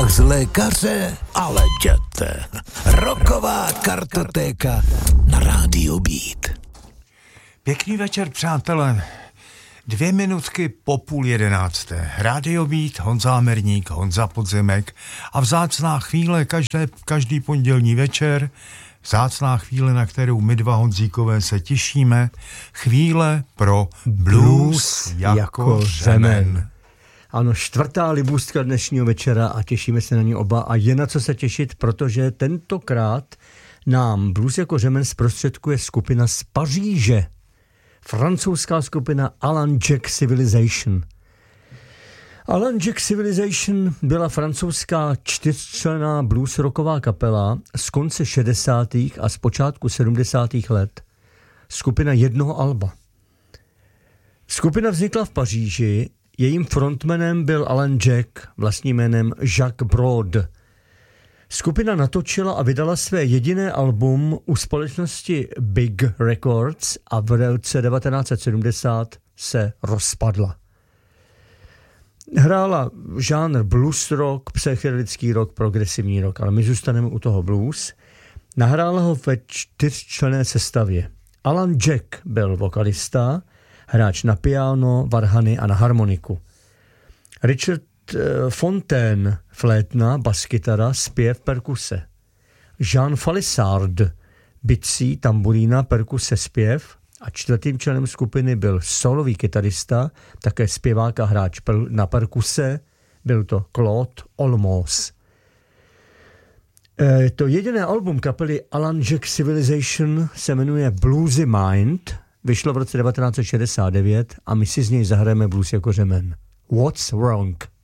z lékaře, ale jděte. Rocková kartotéka na Rádiu Beat. Pěkný večer, přátelé. 2 minutky po 10:30. Rádio Beat, Honza Amerník, Honza Podzimek a vzácná chvíle každý pondělní večer. Vzácná chvíle, na kterou my dva Honzíkové se těšíme. Chvíle pro blues jako řemen. Ano, 4. libůstka dnešního večera a těšíme se na ní oba a je na co se těšit, protože tentokrát nám blues jako řemen zprostředkuje skupina z Paříže. Francouzská skupina Alan Jack Civilization. Alan Jack Civilization byla francouzská 4členná blues rocková kapela z konce 60. a z počátku 70. let. Skupina jednoho alba. Skupina vznikla v Paříži, jejím frontmanem byl Alan Jack, vlastním jménem Jacques Brod. Skupina natočila a vydala své jediné album u společnosti Big Records a v roce 1970 se rozpadla. Hrála žánr blues rock, psychedelický rock, progresivní rock, ale my zůstaneme u toho blues. Nahrála ho ve 4členné sestavě. Alan Jack byl vokalista, hráč na piano, varhany a na harmoniku. Richard Fontaine, flétna, baskytara, zpěv, perkuse. Jean Falissard, bicí, tamburína, perkuse, zpěv a 4. členem skupiny byl solový kytarista, také zpěvák a hráč na perkuse, byl to Claude Olmos. To jediné album kapely Alan Jack Civilization se jmenuje Bluesy Mind, vyšlo v roce 1969 a my si z něj zahrajeme blues jako řemen. What's Wrong?